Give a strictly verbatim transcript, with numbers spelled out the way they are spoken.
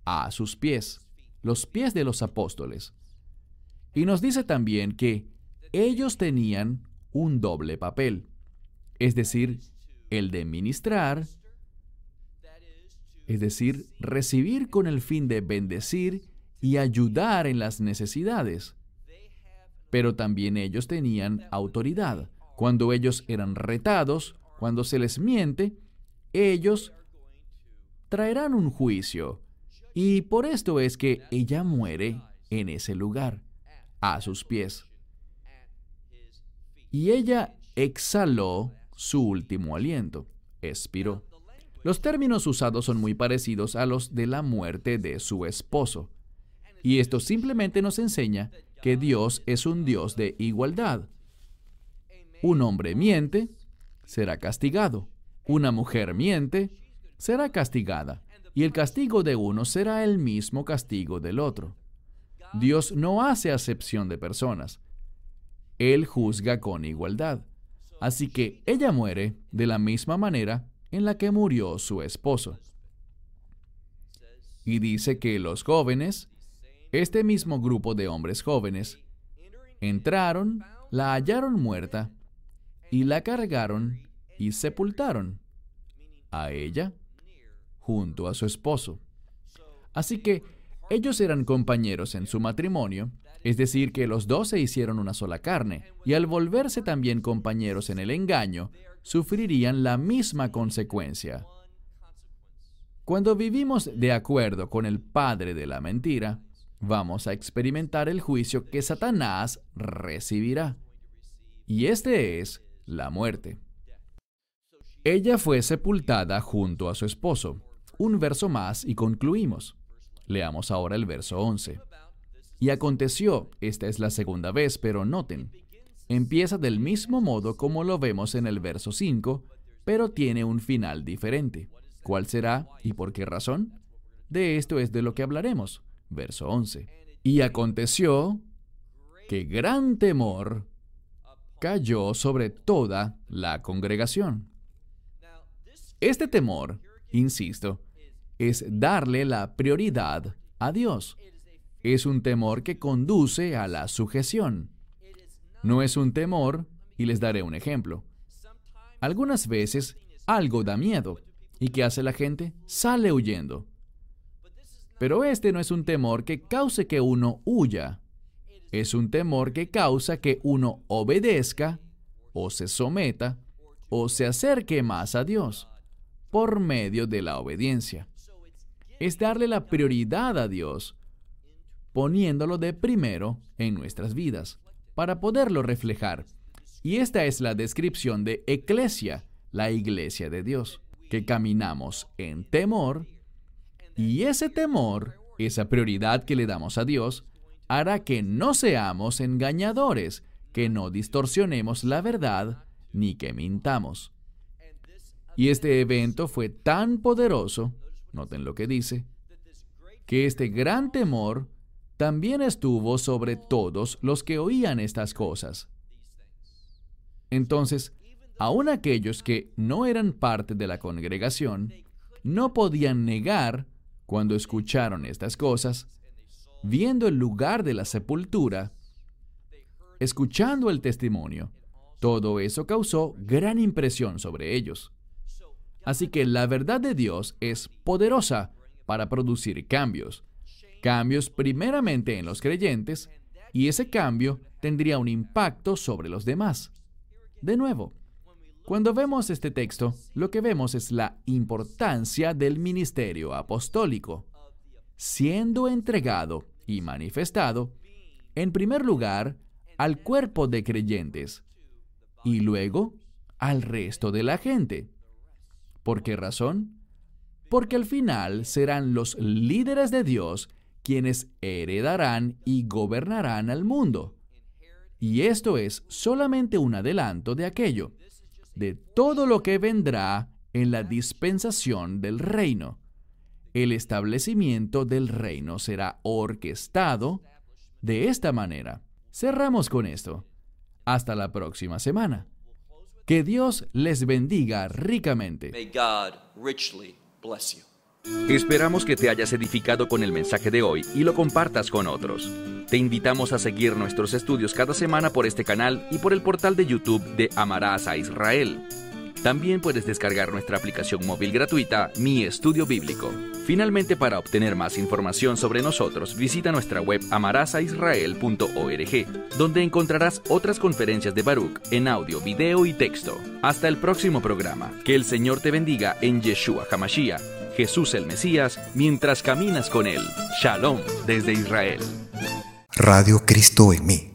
a sus pies, los pies de los apóstoles. Y nos dice también que ellos tenían un doble papel, es decir, el de ministrar, es decir, recibir con el fin de bendecir y ayudar en las necesidades. Pero también ellos tenían autoridad. Cuando ellos eran retados, cuando se les miente, ellos traerán un juicio. Y por esto es que ella muere en ese lugar, a sus pies. Y ella exhaló su último aliento, expiró. Los términos usados son muy parecidos a los de la muerte de su esposo. Y esto simplemente nos enseña que Dios es un Dios de igualdad. Un hombre miente, será castigado. Una mujer miente, será castigada. Y el castigo de uno será el mismo castigo del otro. Dios no hace acepción de personas. Él juzga con igualdad. Así que ella muere de la misma manera en la que murió su esposo. Y dice que los jóvenes, este mismo grupo de hombres jóvenes, entraron, la hallaron muerta, y la cargaron y sepultaron a ella junto a su esposo. Así que ellos eran compañeros en su matrimonio, es decir, que los dos se hicieron una sola carne, y al volverse también compañeros en el engaño, sufrirían la misma consecuencia. Cuando vivimos de acuerdo con el padre de la mentira, vamos a experimentar el juicio que Satanás recibirá. Y este es la muerte. Ella fue sepultada junto a su esposo. Un verso más y concluimos. Leamos ahora el verso once. Y aconteció, esta es la segunda vez, pero noten, empieza del mismo modo como lo vemos en el verso cinco, pero tiene un final diferente. ¿Cuál será y por qué razón? De esto es de lo que hablaremos. Verso once. Y aconteció que gran temor cayó sobre toda la congregación. Este temor, insisto, es darle la prioridad a Dios. Es un temor que conduce a la sujeción. No es un temor, y les daré un ejemplo. Algunas veces algo da miedo, ¿y qué hace la gente? Sale huyendo. Pero este no es un temor que cause que uno huya. Es un temor que causa que uno obedezca, o se someta, o se acerque más a Dios, por medio de la obediencia. Es darle la prioridad a Dios, poniéndolo de primero en nuestras vidas, para poderlo reflejar. Y esta es la descripción de eclesia, la iglesia de Dios, que caminamos en temor, y ese temor, esa prioridad que le damos a Dios, hará que no seamos engañadores, que no distorsionemos la verdad, ni que mintamos. Y este evento fue tan poderoso, noten lo que dice, que este gran temor también estuvo sobre todos los que oían estas cosas. Entonces, aun aquellos que no eran parte de la congregación, no podían negar, cuando escucharon estas cosas, viendo el lugar de la sepultura, escuchando el testimonio, todo eso causó gran impresión sobre ellos. Así que la verdad de Dios es poderosa para producir cambios. Cambios primeramente en los creyentes, y ese cambio tendría un impacto sobre los demás. De nuevo, cuando vemos este texto, lo que vemos es la importancia del ministerio apostólico, siendo entregado y manifestado, en primer lugar, al cuerpo de creyentes, y luego al resto de la gente. ¿Por qué razón? Porque al final serán los líderes de Dios quienes heredarán y gobernarán al mundo. Y esto es solamente un adelanto de aquello, de todo lo que vendrá en la dispensación del reino. El establecimiento del reino será orquestado de esta manera. Cerramos con esto. Hasta la próxima semana. Que Dios les bendiga ricamente. May God richly bless you. Esperamos que te hayas edificado con el mensaje de hoy y lo compartas con otros. Te invitamos a seguir nuestros estudios cada semana por este canal y por el portal de YouTube de Amarás a Israel. También puedes descargar nuestra aplicación móvil gratuita, Mi Estudio Bíblico. Finalmente, para obtener más información sobre nosotros, visita nuestra web amarás a israel punto org, donde encontrarás otras conferencias de Baruch en audio, video y texto. Hasta el próximo programa. Que el Señor te bendiga en Yeshua HaMashiach, Jesús el Mesías, mientras caminas con Él. Shalom desde Israel. Radio Cristo en mí.